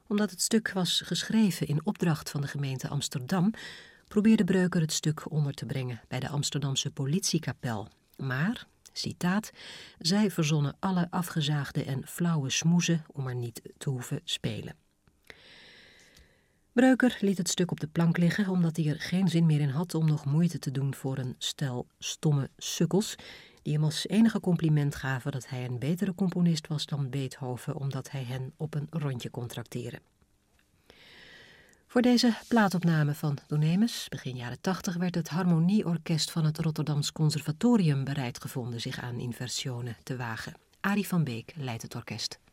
Omdat het stuk was geschreven in opdracht van de gemeente Amsterdam, probeerde Breuker het stuk onder te brengen bij de Amsterdamse politiekapel. Maar, citaat, zij verzonnen alle afgezaagde en flauwe smoezen om er niet te hoeven spelen. Breuker liet het stuk op de plank liggen omdat hij er geen zin meer in had om nog moeite te doen voor een stel stomme sukkels die hem als enige compliment gaven dat hij een betere componist was dan Beethoven omdat hij hen op een rondje kon trakteren. Voor deze plaatopname van Donemus, begin jaren 80, werd het harmonieorkest van het Rotterdams Conservatorium bereid gevonden zich aan inversionen te wagen. Arie van Beek leidt het orkest.